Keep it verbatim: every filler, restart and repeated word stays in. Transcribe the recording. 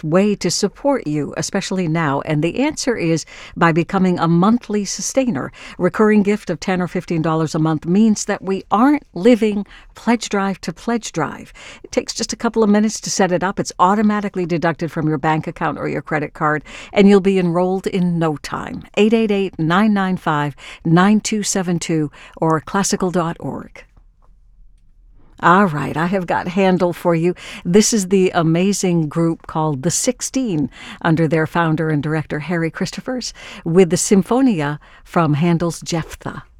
best way to support you, especially now? And the answer is by becoming a monthly sustainer. Recurring gift of ten dollars or fifteen dollars a month means that we aren't living pledge drive to pledge drive. It takes just a couple of minutes to set it up. It's automatically deducted from your bank account or your credit card, and you'll be enrolled in no time. eight eight eight, nine nine five, nine two seven two or classical dot org. All right, I have got Handel for you. This is the amazing group called The Sixteen, under their founder and director Harry Christophers, with the Symphonia from Handel's Jephthah.